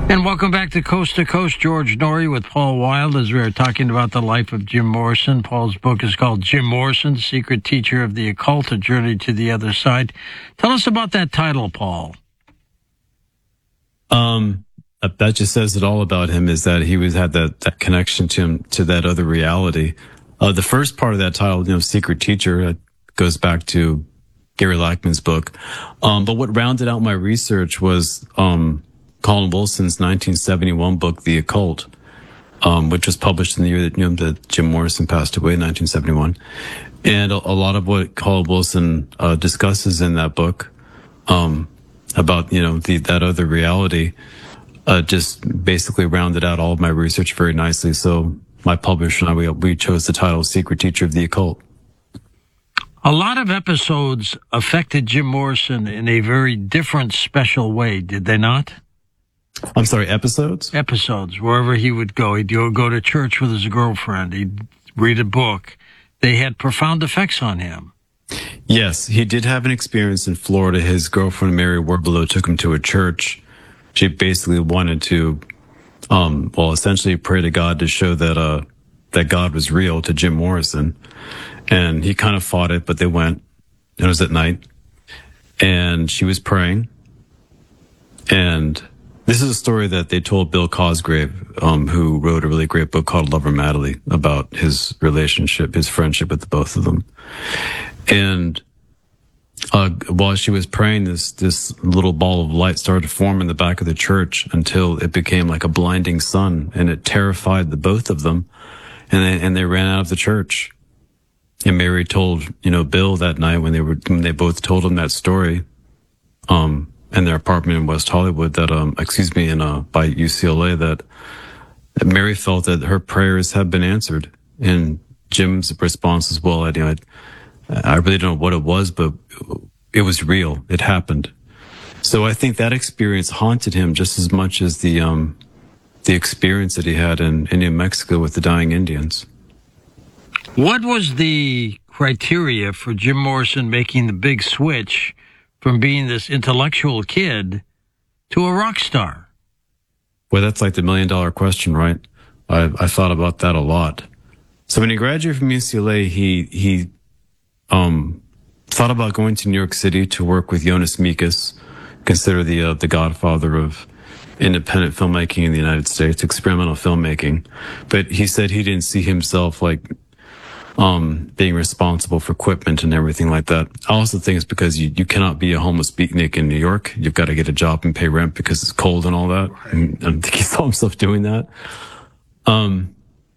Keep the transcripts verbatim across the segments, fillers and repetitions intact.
And welcome back to Coast to Coast. George Noory with Paul Wild as we are talking about the life of Jim Morrison. Paul's book is called Jim Morrison, Secret Teacher of the Occult, A Journey to the Other Side. Tell us about that title, Paul. Um, that just says it all about him, is that he was had that, that connection to him, to that other reality. Uh, the first part of that title, you know, Secret Teacher, uh, goes back to Gary Lackman's book. Um, but what rounded out my research was, um, Colin Wilson's nineteen seventy-one book, The Occult, um, which was published in the year that, you know, that Jim Morrison passed away, nineteen seventy-one. And a, a lot of what Colin Wilson uh, discusses in that book um, about, you know, the, that other reality uh, just basically rounded out all of my research very nicely. So my publisher and I, we, we chose the title Secret Teacher of the Occult. A lot of episodes affected Jim Morrison in a very different, special way, did they not? I'm sorry, episodes? Episodes, wherever he would go. He'd go, go to church with his girlfriend. He'd read a book. They had profound effects on him. Yes, he did have an experience in Florida. His girlfriend, Mary Werbelow, took him to a church. She basically wanted to, um, well, essentially pray to God to show that, uh, that God was real to Jim Morrison. And he kind of fought it, but they went. It was at night. And she was praying. And this is a story that they told Bill Cosgrave, um, who wrote a really great book called Lover Madly, about his relationship, his friendship with the both of them. And uh, while she was praying, this this little ball of light started to form in the back of the church until it became like a blinding sun, and it terrified the both of them, and they, and they ran out of the church. And Mary told, you know, Bill that night when they were when they both told him that story, um. in their apartment in West Hollywood, that, um, excuse me, in, uh, by U C L A, that, that Mary felt that her prayers had been answered. And Jim's response as well, I, you know, I, I really don't know what it was, but it was real. It happened. So I think that experience haunted him just as much as the, um, the experience that he had in, in New Mexico with the dying Indians. What was the criteria for Jim Morrison making the big switch from being this intellectual kid to a rock star? Well, that's like the million dollar question, right? I, I thought about that a lot. So when he graduated from U C L A, he, he, um, thought about going to New York City to work with Jonas Mekas, considered the, uh, the godfather of independent filmmaking in the United States, experimental filmmaking. But he said he didn't see himself like, Um, being responsible for equipment and everything like that. I also think it's because you, you cannot be a homeless beatnik in New York. You've got to get a job and pay rent because it's cold and all that. And I don't think he saw himself doing that. Um,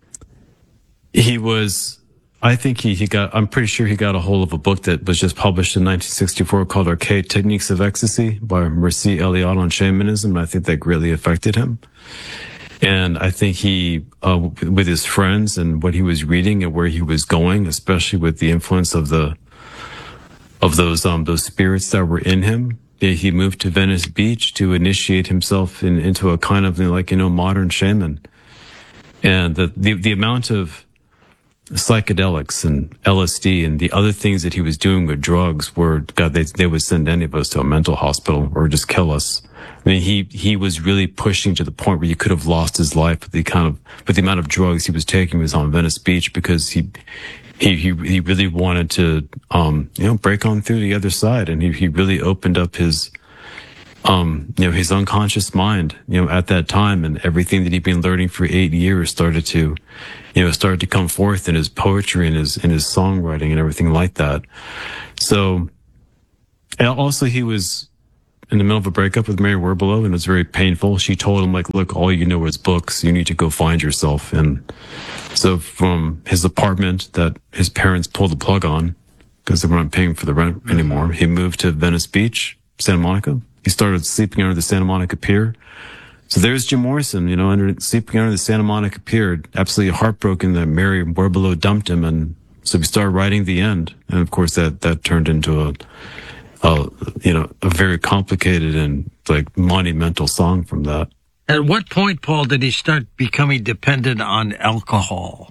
he was, I think he, he got, I'm pretty sure he got a hold of a book that was just published in nineteen sixty-four called Archaic Techniques of Ecstasy by Mircea Eliade on shamanism. And I think that greatly affected him. And I think he, uh, with his friends and what he was reading and where he was going, especially with the influence of the, of those, um, those spirits that were in him, he moved to Venice Beach to initiate himself in, into a kind of like, you know, modern shaman. And the, the, the amount of psychedelics and L S D and the other things that he was doing with drugs were, God, they, they would send any of us to a mental hospital or just kill us. I mean, he, he was really pushing to the point where he could have lost his life with the kind of, with the amount of drugs he was taking. He was on Venice Beach because he, he, he, he really wanted to, um, you know, break on through the other side. And he, he really opened up his, um, you know, his unconscious mind, you know, at that time, and everything that he'd been learning for eight years started to, you know, started to come forth in his poetry and his, in his songwriting and everything like that. So, and also he was in the middle of a breakup with Mary Werbelow, and it was very painful. She told him, like, look, all you know is books. You need to go find yourself. And so from his apartment that his parents pulled the plug on because they weren't paying for the rent anymore, he moved to Venice Beach, Santa Monica. He started sleeping under the Santa Monica Pier. So there's Jim Morrison, you know, under, sleeping under the Santa Monica Pier, absolutely heartbroken that Mary Werbelow dumped him. And so he started writing the end. And of course that, that turned into a, Uh, you know, a very complicated and like monumental song from that. At what point, Paul, did he start becoming dependent on alcohol?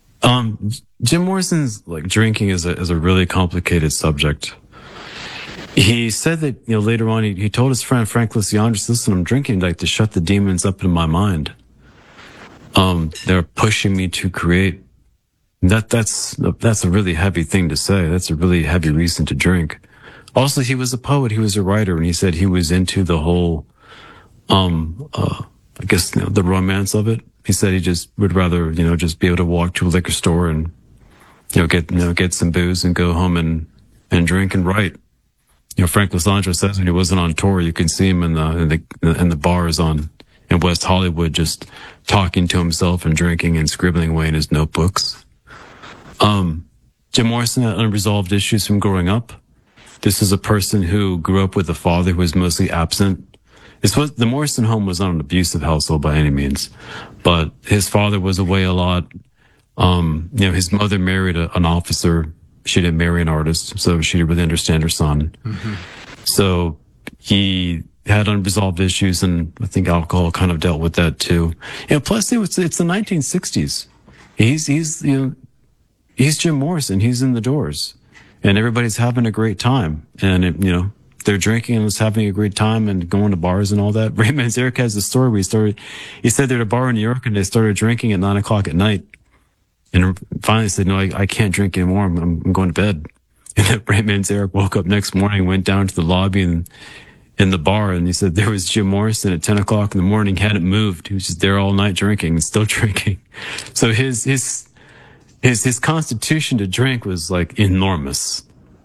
Um, Jim Morrison's like drinking is a is a really complicated subject. He said that, you know, later on, he, he told his friend Frank Lysiandris, listen, I'm drinking like to shut the demons up in my mind. Um, they're pushing me to create. That, that's, that's a really heavy thing to say. That's a really heavy reason to drink. Also, he was a poet. He was a writer, and he said he was into the whole, um, uh, I guess, you know, the romance of it. He said he just would rather, you know, just be able to walk to a liquor store and, you know, get, you know, get some booze and go home and, and drink and write. You know, Frank Lysiandris says when he wasn't on tour, you can see him in the, in the, in the bars on, in West Hollywood, just talking to himself and drinking and scribbling away in his notebooks. Um, Jim Morrison had unresolved issues from growing up. This is a person who grew up with a father who was mostly absent. This was, the Morrison home was not an abusive household by any means, but his father was away a lot. Um, you know, his mother married a, an officer. She didn't marry an artist, so she didn't really understand her son. Mm-hmm. So he had unresolved issues, and I think alcohol kind of dealt with that too. And plus, it was, it's the nineteen sixties. He's, he's, you know, he's Jim Morrison. He's in the Doors, and everybody's having a great time. And, it, you know, they're drinking and was having a great time and going to bars and all that. Ray Manzarek has a story where he started, he said they're at a bar in New York and they started drinking at nine o'clock at night. And finally said, no, I, I can't drink anymore. I'm, I'm going to bed. And then Ray Manzarek woke up next morning, went down to the lobby and in the bar, and he said there was Jim Morrison at ten o'clock in the morning, hadn't moved. He was just there all night drinking and still drinking. So his, his, his, his constitution to drink was like enormous.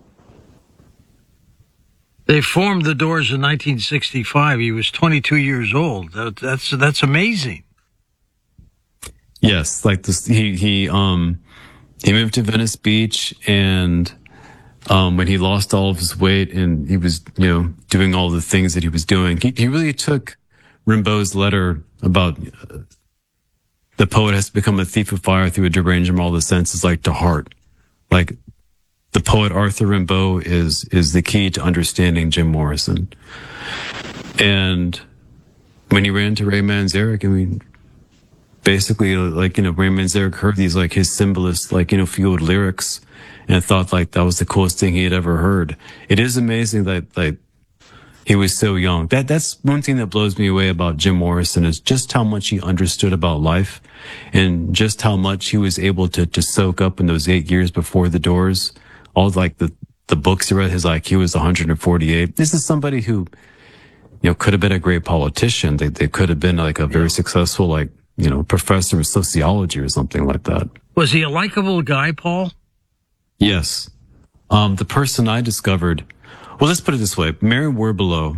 They formed the Doors in nineteen sixty-five. He was twenty-two years old. That, that's, that's amazing. Yes, like this, he, he, um, he moved to Venice Beach, and, um, when he lost all of his weight and he was, you know, doing all the things that he was doing, he, he really took Rimbaud's letter about uh, the poet has to become a thief of fire through a derangement of all the senses, like, to heart. Like, the poet Arthur Rimbaud is, is the key to understanding Jim Morrison. And when he ran to Ray Manzarek, I mean, basically, like, you know, Ray Manzarek heard these, like, his symbolist, like, you know, fueled lyrics and thought, like, that was the coolest thing he had ever heard. It is amazing that, like, he was so young. That, that's one thing that blows me away about Jim Morrison is just how much he understood about life and just how much he was able to, to soak up in those eight years before the Doors. All, like, the, the books he read, his I Q was one hundred forty-eight. This is somebody who, you know, could have been a great politician. They, they could have been, like, a very successful, like, you know, professor of sociology or something like that. Was he a likable guy, Paul? Yes. Um, the person I discovered, well, let's put it this way. Mary Werbelow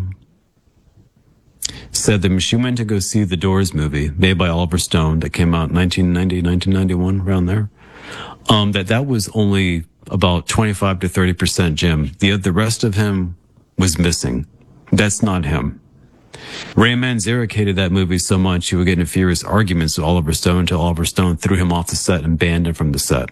said that when she went to go see the Doors movie made by Oliver Stone that came out in nineteen ninety, nineteen ninety-one, around there, um, that that was only about twenty-five to thirty percent Jim. The, the rest of him was missing. That's not him. Ray Manzarek hated that movie so much he would get into furious arguments with Oliver Stone until Oliver Stone threw him off the set and banned him from the set.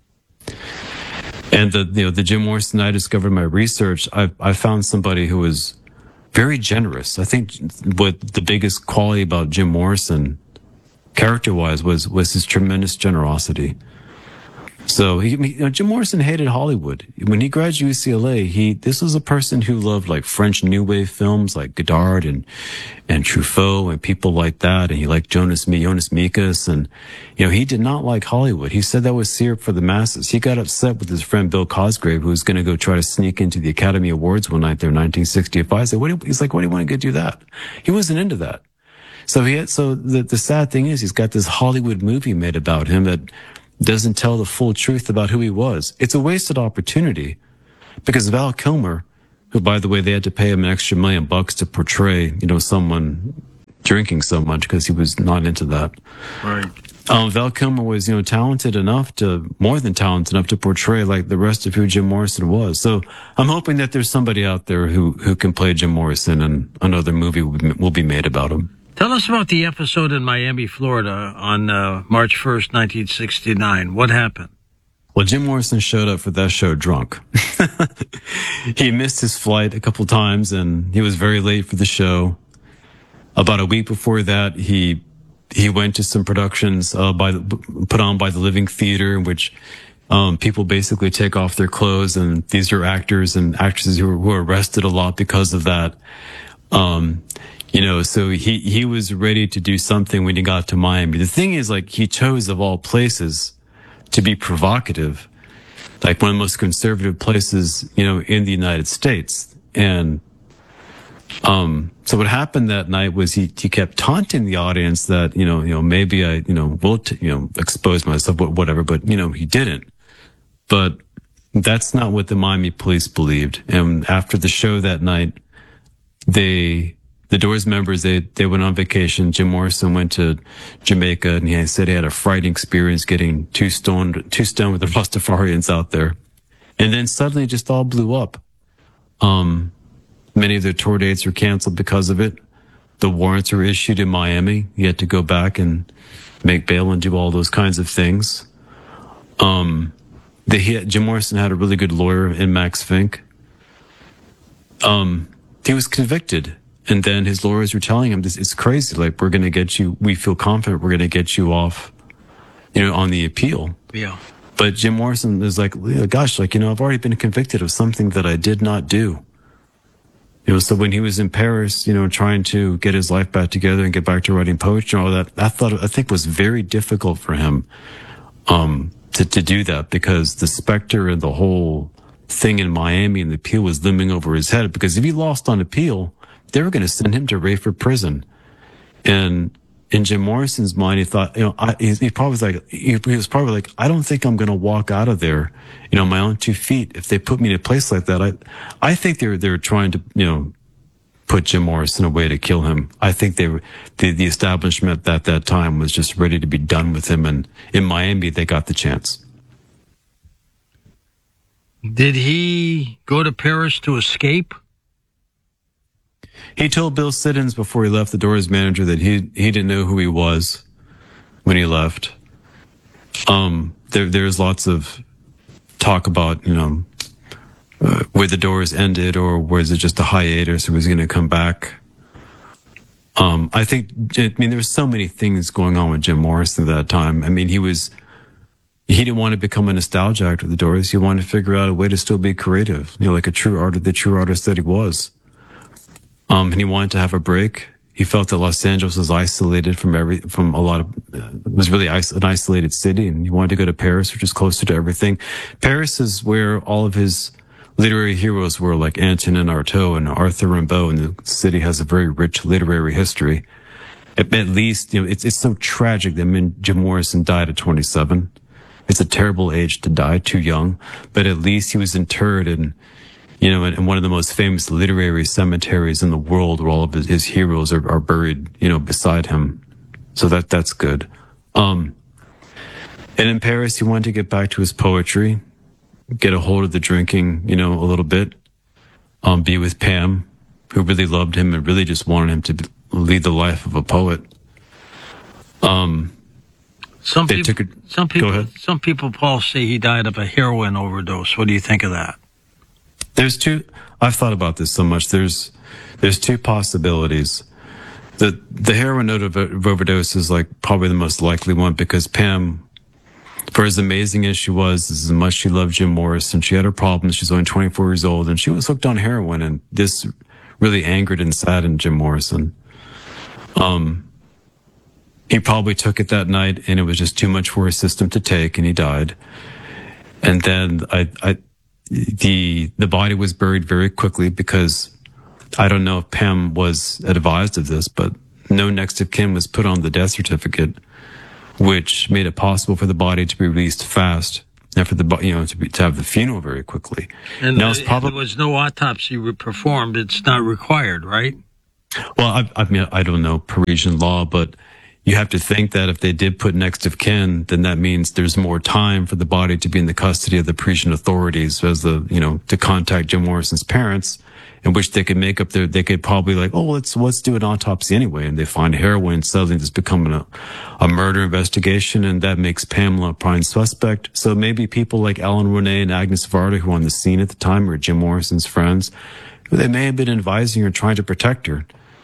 And the, you know, the Jim Morrison I discovered in my research, I, I found somebody who was very generous. I think what the biggest quality about Jim Morrison, character-wise, was, was his tremendous generosity. So he, you know, Jim Morrison hated Hollywood. When he graduated U C L A, he, this was a person who loved like French New Wave films like Godard and, and Truffaut and people like that. And he liked Jonas, Jonas Mekas. And, you know, he did not like Hollywood. He said that was syrup for the masses. He got upset with his friend Bill Cosgrave, who was going to go try to sneak into the Academy Awards one night there in nineteen sixty-five. I said, what do you, he's like, why do you want to go do that? He wasn't into that. So he had, so the, the sad thing is he's got this Hollywood movie made about him that doesn't tell the full truth about who he was. It's a wasted opportunity because Val Kilmer, who, by the way, they had to pay him an extra million bucks to portray, you know, someone drinking so much because he was not into that. Right. Um, Val Kilmer was, you know, talented enough to, more than talented enough to portray like the rest of who Jim Morrison was. So I'm hoping that there's somebody out there who, who can play Jim Morrison and another movie will be, will be made about him. Tell us about the episode in Miami, Florida on uh, March first, nineteen sixty-nine. What happened? Well, Jim Morrison showed up for that show drunk. He missed his flight a couple times and he was very late for the show. About a week before that, he he went to some productions uh, by the, put on by the Living Theater in which Um, people basically take off their clothes, and these are actors and actresses who were, who were arrested a lot because of that. Um, you know, so he, he was ready to do something when he got to Miami. The thing is, like, he chose of all places to be provocative, like one of the most conservative places, you know, in the United States. And, um, so what happened that night was he, he kept taunting the audience that, you know, you know, maybe I, you know, will, t- you know, expose myself, whatever, but, you know, he didn't. But that's not what the Miami police believed. And after the show that night, they, the Doors members, they, they went on vacation. Jim Morrison went to Jamaica, and he said he had a frightening experience getting too stoned, too stoned with the Rastafarians out there. And then suddenly it just all blew up. Um, many of their tour dates were canceled because of it. The warrants were issued in Miami. He had to go back and make bail and do all those kinds of things. Um, The, he had, Jim Morrison had a really good lawyer in Max Fink. Um, he was convicted, and then his lawyers were telling him, "This it's crazy. Like, we're going to get you. We feel confident we're going to get you off, you know, on the appeal." Yeah. But Jim Morrison is like, "Gosh, like, you know, I've already been convicted of something that I did not do." You know, so when he was in Paris, you know, trying to get his life back together and get back to writing poetry and all that, I thought I think was very difficult for him. Um. To, to do that, because the specter and the whole thing in Miami and the appeal was looming over his head. Because if he lost on appeal, they were going to send him to Rayford Prison. And in Jim Morrison's mind, he thought, you know, I, he, he probably was like, he, he was probably like, I don't think I'm going to walk out of there, you know, on my own two feet. If they put me in a place like that, I, I think they're they're trying to, you know, put Jim Morrison away to kill him. I think they were, the, the establishment at that time was just ready to be done with him. And in Miami, they got the chance. Did he go to Paris to escape? He told Bill Siddons before he left, the Doors manager, that he, he didn't know who he was when he left. Um, there, there's lots of talk about, you know, Uh, where the Doors ended, or was it just a hiatus, or was he going to come back? Um, I think, I mean, there were so many things going on with Jim Morrison at that time. I mean, he was, he didn't want to become a nostalgia actor of the Doors. He wanted to figure out a way to still be creative, you know, like a true artist, the true artist that he was. Um, and he wanted to have a break. He felt that Los Angeles was isolated from every, from a lot of, uh, was really is- an isolated city, and he wanted to go to Paris, which is closer to everything. Paris is where all of his literary heroes were, like Antonin Artaud and Arthur Rimbaud, and the city has a very rich literary history. At, at least, you know, it's it's so tragic that Jim Morrison died at twenty-seven. It's a terrible age to die, too young, but at least he was interred in, you know, in, in one of the most famous literary cemeteries in the world, where all of his, his heroes are, are buried, you know, beside him. So that that's good. Um, and in Paris, he wanted to get back to his poetry, get a hold of the drinking, you know, a little bit, um, be with Pam, who really loved him and really just wanted him to lead the life of a poet. Um, some people, took a, some people, go ahead. some people, Paul, say he died of a heroin overdose. What do you think of that? There's two, I've thought about this so much. There's, there's two possibilities. The, the heroin overdose is like probably the most likely one, because Pam, for as amazing as she was, as much she loved Jim Morrison, she had her problems. She's only twenty-four years old, and she was hooked on heroin, and this really angered and saddened Jim Morrison. Um, he probably took it that night, and it was just too much for his system to take, and he died. And then I, I, the the body was buried very quickly, because I don't know if Pam was advised of this, but no next of kin was put on the death certificate, which made it possible for the body to be released fast, and for the, you know, to be, to have the funeral very quickly. And now, it's probably, there was no autopsy performed. It's not required, right? Well, I, I mean, I don't know Parisian law, but you have to think that if they did put next of kin, then that means there's more time for the body to be in the custody of the Parisian authorities, as the, you know, to contact Jim Morrison's parents, in which they could make up their, they could probably like, oh, let's, let's do an autopsy anyway. And they find heroin, suddenly it's becoming a, a murder investigation, and that makes Pamela a prime suspect. So maybe people like Ellen Renee and Agnes Varda, who were on the scene at the time, were Jim Morrison's friends, they may have been advising her, trying to protect her.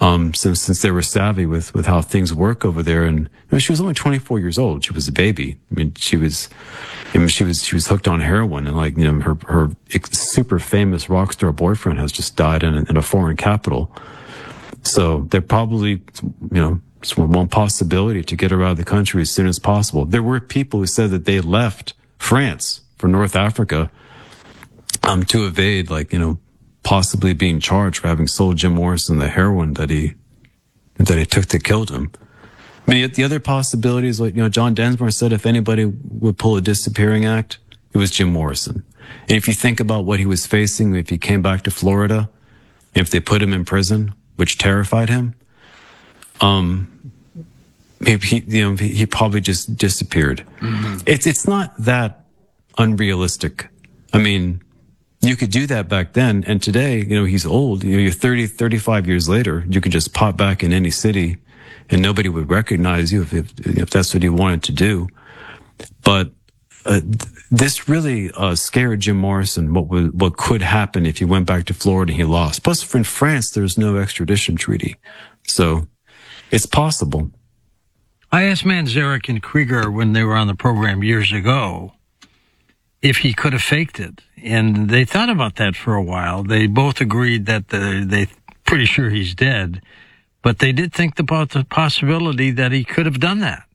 Um, since, since they were savvy with, with how things work over there. And you know, she was only twenty-four years old. She was a baby. I mean, she was, I mean, she was, she was hooked on heroin, and like, you know, her, her super famous rock star boyfriend has just died in a, in a foreign capital. So they're probably, you know, it's one possibility to get her out of the country as soon as possible. There were people who said that they left France for North Africa, um, to evade, like, you know, possibly being charged for having sold Jim Morrison the heroin that he that he took that killed him. I mean, the other possibilities, like, you know, John Densmore said, if anybody would pull a disappearing act, it was Jim Morrison. And if you think about what he was facing, if he came back to Florida, if they put him in prison, which terrified him, um, maybe he, you know, he, he probably just disappeared. Mm-hmm. It's it's not that unrealistic. I mean, you could do that back then, and today, you know, he's old. You know, you're thirty, thirty-five years later, you could just pop back in any city, and nobody would recognize you if if, if that's what you wanted to do. But uh, th- this really uh, scared Jim Morrison. What would, what could happen if he went back to Florida and he lost? Plus, in France, there's no extradition treaty, so it's possible. I asked Manzarek and Krieger when they were on the program years ago if he could have faked it. And they thought about that for a while. They both agreed that the, they pretty sure he's dead, but they did think about the possibility that he could have done that.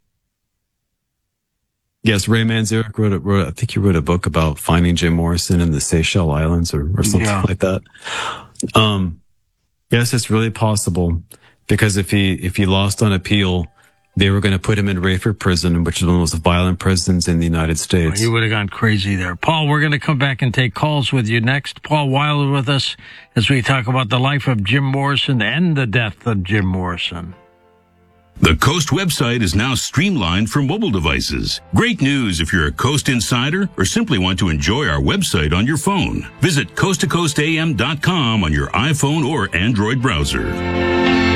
Yes, Ray Manzarek wrote, a, wrote I think he wrote a book about finding Jim Morrison in the Seychelles Islands or, or something yeah. like that. Um, yes, it's really possible, because if he if he lost on appeal, they were going to put him in Rayford Prison, which is one of the most violent prisons in the United States. He would have gone crazy there. Paul, we're going to come back and take calls with you next. Paul Wilder with us as we talk about the life of Jim Morrison and the death of Jim Morrison. The Coast website is now streamlined for mobile devices. Great news if you're a Coast insider or simply want to enjoy our website on your phone. Visit coast to coast a m dot com on your iPhone or Android browser.